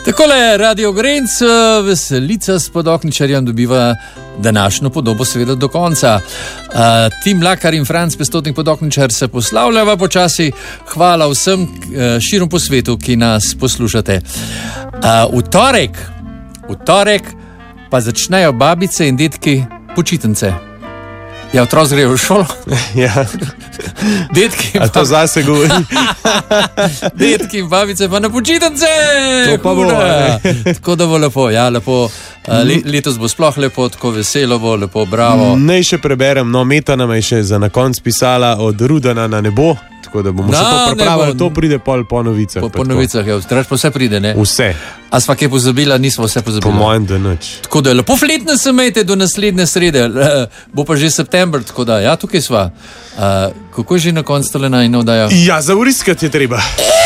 Takole, Radio Grenc, veselica s Podokničarjem dobiva današnjo podobo seveda do konca. Tim Mlakar in Franc Pestotnik Podokničar se poslavljava počasi. Hvala vsem širom po svetu, ki nas poslušate. V torek pa začnejo babice in detki počitnice. Ja, otroci grejo v šolo. Ja. Detki. A to zase govori. Detki in babice pa na počitnice. To pa bo. Tako da bo lepo, ja, lepo. Letos bo sploh lepo, tako veselo bo, lepo, bravo. Naj še preberem, no, Meta nam je še za na konc pisala od Rudana na nebo, tako da bomo še to pripravili, to pride po novicah. Po novicah, ja, pa vse pride, ne? Vse. A sva kaj pozabila, nismo vse pozabila. Po mojem, da nič. Tako da lepo fletne se imejte do naslednje srede, bo pa že september, tako da, ja, tukaj sva. Kako je že na koncu tole najno dajo? Ja, zauriskati je treba.